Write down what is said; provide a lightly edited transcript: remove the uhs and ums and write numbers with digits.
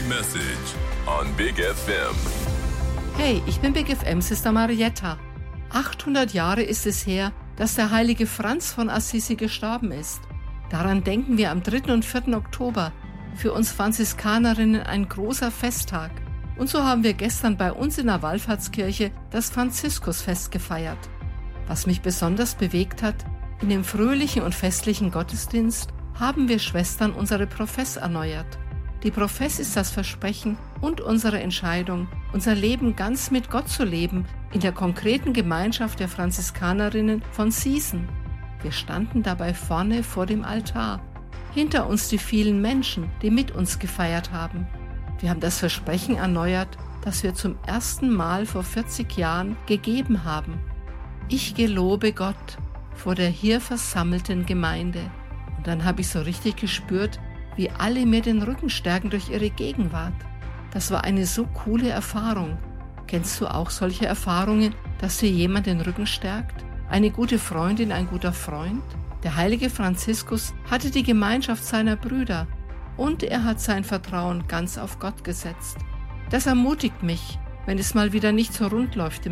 message on Big FM. Hey, ich bin Big FM Sister Marietta. 800 Jahre ist es her, dass der heilige Franz von Assisi gestorben ist. Daran denken wir am 3. und 4. Oktober. Für uns Franziskanerinnen ein großer Festtag. Und so haben wir gestern bei uns in der Wallfahrtskirche das Franziskusfest gefeiert. Was mich besonders bewegt hat, in dem fröhlichen und festlichen Gottesdienst haben wir Schwestern unsere Profess erneuert. Die Profess ist das Versprechen und unsere Entscheidung, unser Leben ganz mit Gott zu leben, in der konkreten Gemeinschaft der Franziskanerinnen von Season. Wir standen dabei vorne vor dem Altar, hinter uns die vielen Menschen, die mit uns gefeiert haben. Wir haben das Versprechen erneuert, das wir zum ersten Mal vor 40 Jahren gegeben haben. Ich gelobe Gott vor der hier versammelten Gemeinde. Und dann habe ich so richtig gespürt, wie alle mir den Rücken stärken durch ihre Gegenwart. Das war eine so coole Erfahrung. Kennst du auch solche Erfahrungen, dass dir jemand den Rücken stärkt? Eine gute Freundin, ein guter Freund? Der heilige Franziskus hatte die Gemeinschaft seiner Brüder und er hat sein Vertrauen ganz auf Gott gesetzt. Das ermutigt mich, wenn es mal wieder nicht so rund läuft